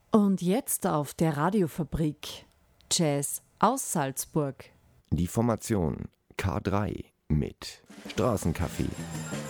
Und jetzt auf der Radiofabrik Jazz aus Salzburg. Die Formation K3 mit Straßencafé.